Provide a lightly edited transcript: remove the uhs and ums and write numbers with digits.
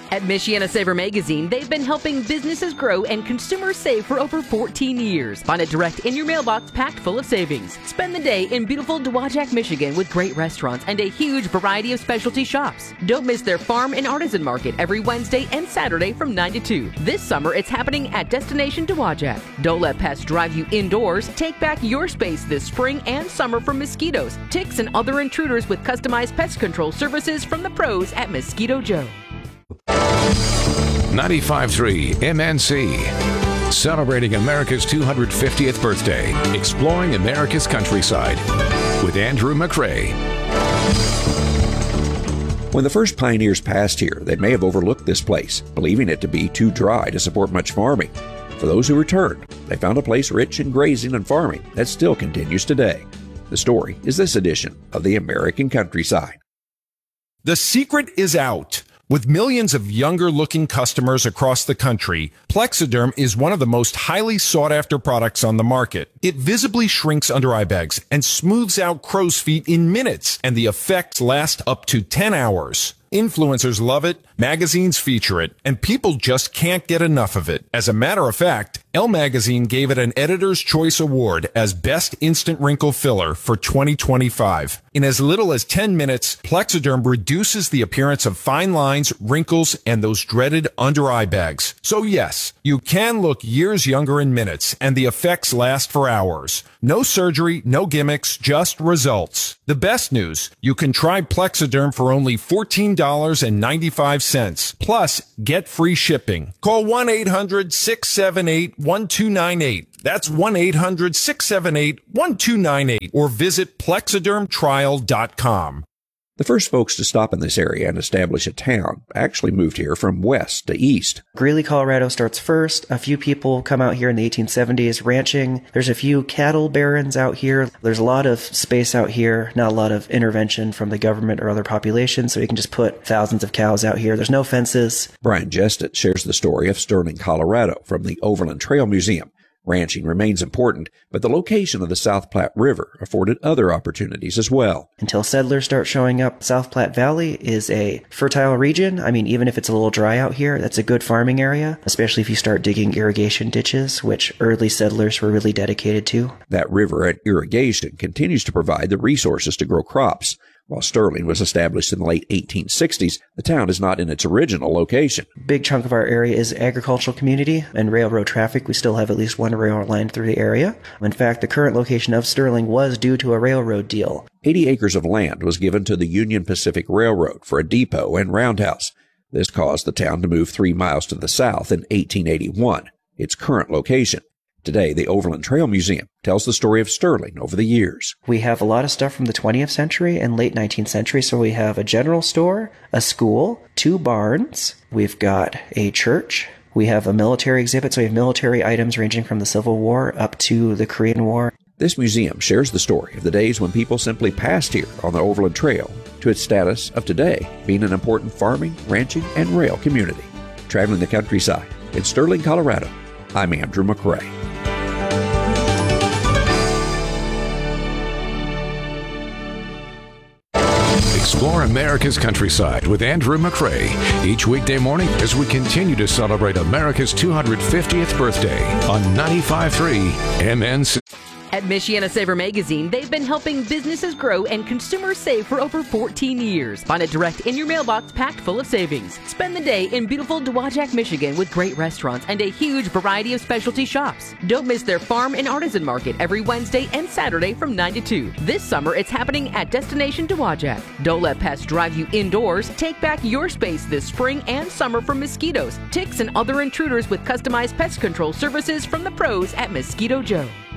At Michiana Saver Magazine, they've been helping businesses grow and consumers save for over 14 years. Find it direct in your mailbox packed full of savings. Spend the day in beautiful Dowagiac, Michigan with great restaurants and a huge variety of specialty shops. Don't miss their farm and artisan market every Wednesday and Saturday from 9 to 2. This summer, it's happening at Destination Dowagiac. Don't let pests drive you indoors. Take back your space this spring and summer from mosquitoes, ticks, and other intruders with customized pest control services from the pros at Mosquito Joe. 95.3 MNC. Celebrating America's 250th birthday. Exploring America's countryside with Andrew McCrae. When the first pioneers passed here, they may have overlooked this place, believing it to be too dry to support much farming. For those who returned, they found a place rich in grazing and farming that still continues today. The story is this edition of the American Countryside. The secret is out. With millions of younger-looking customers across the country, Plexiderm is one of the most highly sought-after products on the market. It visibly shrinks under eye bags and smooths out crow's feet in minutes, and the effects last up to 10 hours. Influencers love it, magazines feature it, and people just can't get enough of it. As a matter of fact, Elle Magazine gave it an Editor's Choice Award as Best Instant Wrinkle Filler for 2025. In as little as 10 minutes, Plexiderm reduces the appearance of fine lines, wrinkles, and those dreaded under-eye bags. So yes, you can look years younger in minutes, and the effects last for hours. No surgery, no gimmicks, just results. The best news, you can try Plexiderm for only $14.95. Plus, get free shipping. Call 1-800-678-1298. That's 1-800-678-1298. Or visit plexidermtrial.com. The first folks to stop in this area and establish a town actually moved here from west to east. Greeley, Colorado starts first. A few people come out here in the 1870s ranching. There's a few cattle barons out here. There's a lot of space out here, not a lot of intervention from the government or other populations, so you can just put thousands of cows out here. There's no fences. Brian Jestett shares the story of Sterling, Colorado from the Overland Trail Museum. Ranching remains important, but the location of the South Platte River afforded other opportunities as well. Until settlers start showing up, South Platte Valley is a fertile region. I mean, even if it's a little dry out here, that's a good farming area, especially if you start digging irrigation ditches, which early settlers were really dedicated to. That river and irrigation continues to provide the resources to grow crops. While Sterling was established in the late 1860s, the town is not in its original location. Big chunk of our area is agricultural community and railroad traffic. We still have at least one railroad line through the area. In fact, the current location of Sterling was due to a railroad deal. 80 acres of land was given to the Union Pacific Railroad for a depot and roundhouse. This caused the town to move 3 miles to the south in 1881, its current location. Today, the Overland Trail Museum tells the story of Sterling over the years. We have a lot of stuff from the 20th century and late 19th century. So we have a general store, a school, 2 barns. We've got a church. We have a military exhibit. So we have military items ranging from the Civil War up to the Korean War. This museum shares the story of the days when people simply passed here on the Overland Trail to its status of today being an important farming, ranching, and rail community. Traveling the countryside in Sterling, Colorado, I'm Andrew McCrae. Explore America's countryside with Andrew McCrae each weekday morning as we continue to celebrate America's 250th birthday on 95.3 MNC. At Michiana Saver Magazine, they've been helping businesses grow and consumers save for over 14 years. Find it direct in your mailbox packed full of savings. Spend the day in beautiful Dowagiac, Michigan with great restaurants and a huge variety of specialty shops. Don't miss their farm and artisan market every Wednesday and Saturday from 9 to 2. This summer, it's happening at Destination Dowagiac. Don't let pests drive you indoors. Take back your space this spring and summer from mosquitoes, ticks, and other intruders with customized pest control services from the pros at Mosquito Joe.